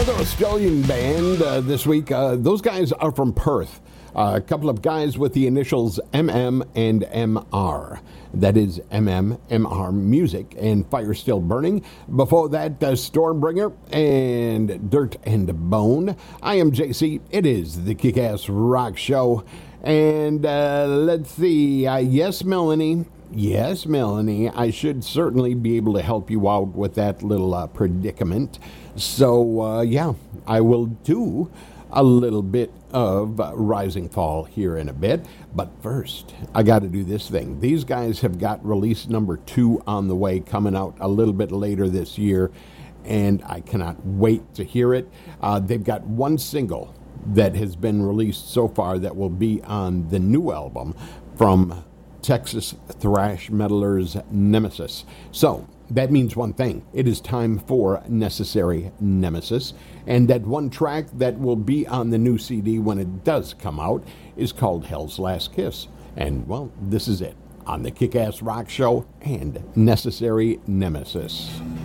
Another Australian band this week. Those guys are from Perth. A couple of guys with the initials MM and MR. That is MR Music and Fire Still Burning. Before that, Stormbringer and Dirt and Bone. I am JC. It is the Kick-Ass Rock Show. And let's see. Yes, Melanie. Yes, Melanie. I should certainly be able to help you out with that little predicament. So, yeah, I will do a little bit of Rising Fall here in a bit. But first, I got to do this thing. These guys have got release number 2 on the way, coming out a little bit later this year, and I cannot wait to hear it. They've got one single that has been released so far that will be on the new album from Texas thrash metalers Nemesis. So, that means one thing. It is time for Necessary Nemesis. And that one track that will be on the new CD when it does come out is called Hell's Last Kiss. And, well, this is it on the Kick-Ass Rock Show and Necessary Nemesis.